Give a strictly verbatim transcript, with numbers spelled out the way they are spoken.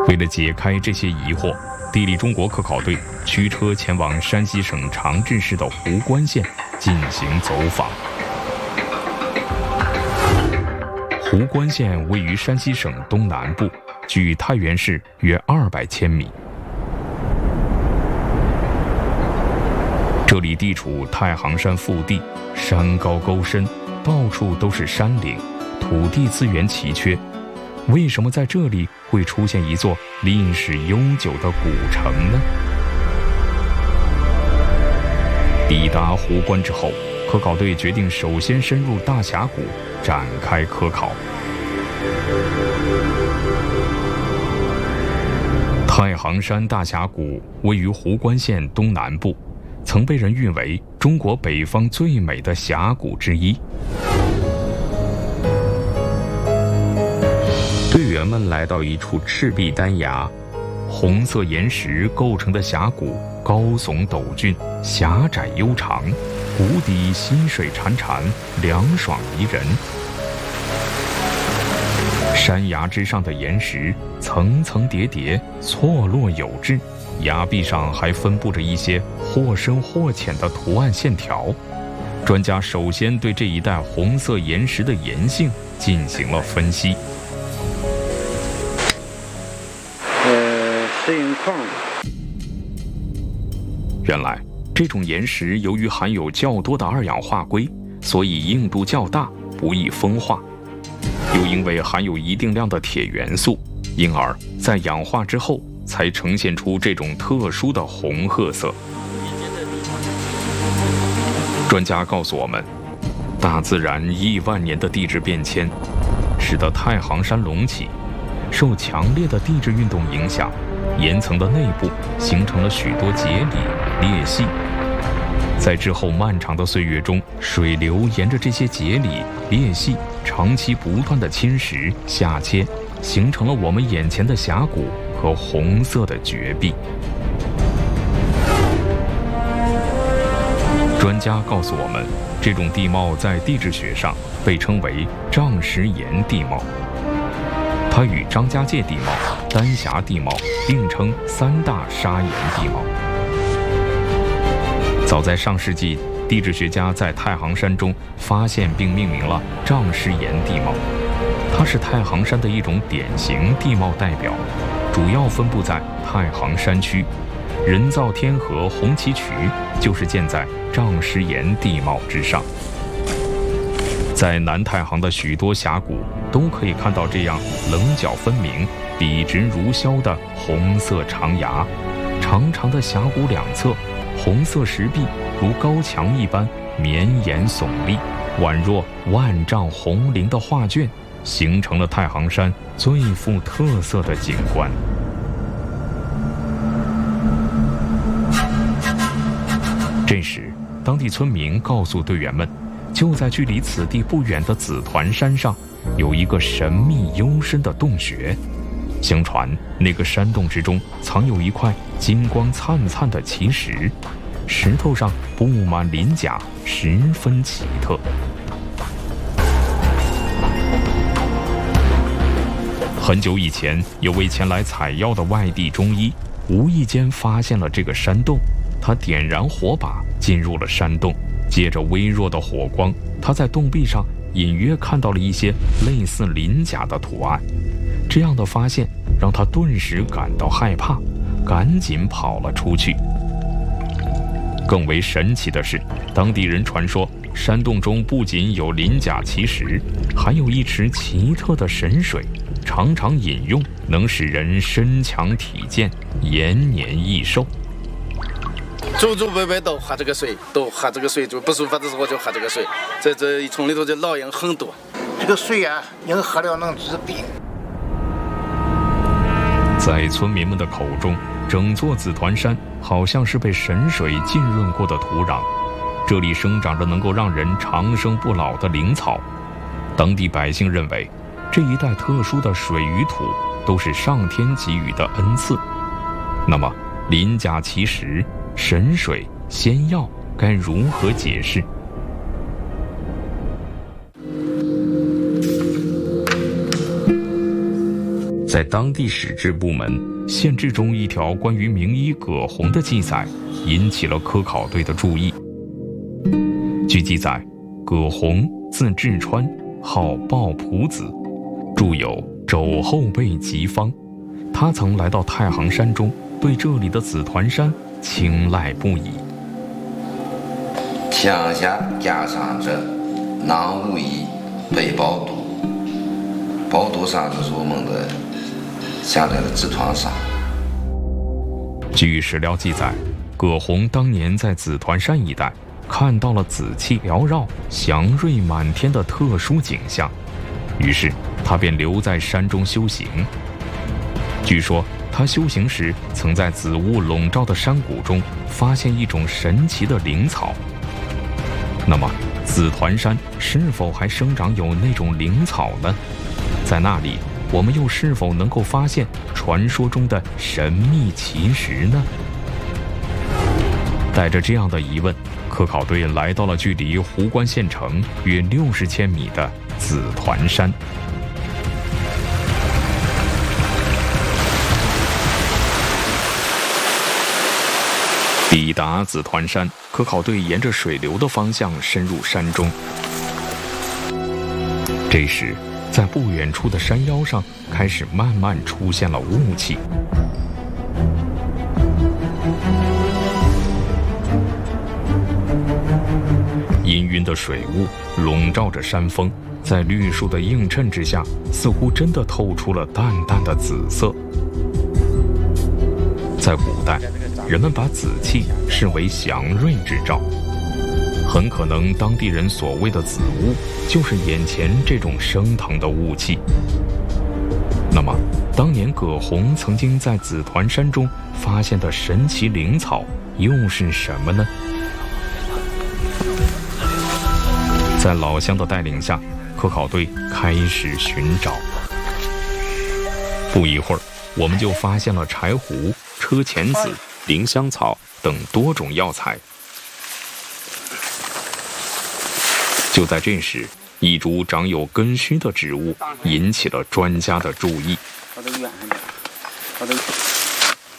为了解开这些疑惑，地理中国科考队驱车前往山西省长治市的壶关县进行走访。壶关县位于山西省东南部，距太原市约二百千米。这里地处太行山腹地，山高沟深，到处都是山岭，土地资源奇缺。为什么在这里会出现一座历史悠久的古城呢？抵达壶关之后，科考队决定首先深入大峡谷展开科考。太行山大峡谷位于壶关县东南部，曾被人誉为中国北方最美的峡谷之一。队员们来到一处赤壁丹崖，红色岩石构成的峡谷高耸陡峻，狭窄悠长，谷底溪水潺潺，凉爽宜人。山崖之上的岩石层层叠叠，错落有致，崖壁上还分布着一些或深或浅的图案线条。专家首先对这一带红色岩石的岩性进行了分析。 呃，石英矿。 原来，这种岩石由于含有较多的二氧化硅，所以硬度较大，不易风化。又因为含有一定量的铁元素，因而在氧化之后才呈现出这种特殊的红褐色。专家告诉我们，大自然亿万年的地质变迁，使得太行山隆起，受强烈的地质运动影响，岩层的内部形成了许多节理、裂隙。在之后漫长的岁月中，水流沿着这些节理、裂隙长期不断的侵蚀、下切，形成了我们眼前的峡谷和红色的绝壁。专家告诉我们，这种地貌在地质学上被称为丈石岩地貌，它与张家界地貌、丹霞地貌并称三大砂岩地貌。早在上世纪，地质学家在太行山中发现并命名了丈石岩地貌，它是太行山的一种典型地貌代表，主要分布在太行山区。人造天河红旗渠就是建在丈石岩地貌之上。在南太行的许多峡谷都可以看到这样棱角分明、笔直如削的红色长崖，长长的峡谷两侧，红色石壁如高墙一般绵延耸立，宛若万丈红绫的画卷，形成了太行山最富特色的景观。这时，当地村民告诉队员们，就在距离此地不远的紫团山上，有一个神秘幽深的洞穴。相传，那个山洞之中藏有一块金光灿灿的奇石，石头上布满鳞甲，十分奇特。很久以前，有位前来采药的外地中医，无意间发现了这个山洞。他点燃火把，进入了山洞，借着微弱的火光，他在洞壁上隐约看到了一些类似鳞甲的图案。这样的发现让他顿时感到害怕，赶紧跑了出去。更为神奇的是，当地人传说，山洞中不仅有鳞甲奇石，还有一池奇特的神水，常常饮用能使人身强体健，延年益寿。 祖祖辈辈都喝这个水，都喝这个水，就不舒服的时候就喝这个水。在这一村里头的老人很多。 这个水啊，人喝了能治病。 在村民们的口中，整座紫团山好像是被神水浸润过的土壤，这里生长着能够让人长生不老的灵草。当地百姓认为，这一带特殊的水与土都是上天给予的恩赐。那么，鳞甲奇石、神水、仙药该如何解释？ 在在当地史志部门县志中一条关于名医葛洪的记载引起了科考队的注意。据记载，葛洪字志川，号鲍朴子，著有《肘后备急方》。他曾来到太行山中，对这里的紫团山青睐不已。 墙下架上着囊武仪对宝肚，宝肚上就是我们的下来的痔疮痧。 据史料记载，葛洪当年在紫团山一带看到了紫气缭绕、祥瑞满天的特殊景象，于是他便留在山中修行。据说他修行时曾在紫雾笼罩的山谷中发现一种神奇的灵草。那么紫团山是否还生长有那种灵草呢？在那里我们又是否能够发现传说中的神秘奇石呢？带着这样的疑问，科考队来到了距离壶关县城约六十千米的紫团山。抵达紫团山，科考队沿着水流的方向深入山中。这时，在不远处的山腰上开始慢慢出现了雾气。氤氲的水雾笼罩着山峰，在绿树的映衬之下，似乎真的透出了淡淡的紫色。在古代，人们把紫气视为祥瑞之兆，很可能当地人所谓的紫雾，就是眼前这种升腾的雾气。那么，当年葛洪曾经在紫团山中发现的神奇灵草又是什么呢？在老乡的带领下，科考队开始寻找。不一会儿，我们就发现了柴胡、车前子、凌香草等多种药材。就在这时，一株长有根须的植物引起了专家的注意。